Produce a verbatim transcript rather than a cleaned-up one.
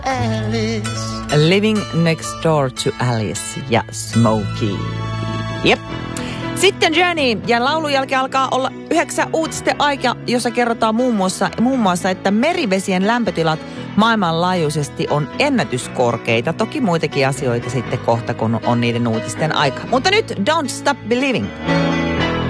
Alice. Living Next Door to Alice ja Smokey. Jep. Sitten Journey ja laulun jälkeen alkaa olla yhdeksän uutisten aika, jossa kerrotaan muun muassa, muun muassa, että merivesien lämpötilat maailmanlaajuisesti on ennätyskorkeita. Toki muitakin asioita sitten kohta, kun on niiden uutisten aika. Mutta nyt Don't Stop Believing.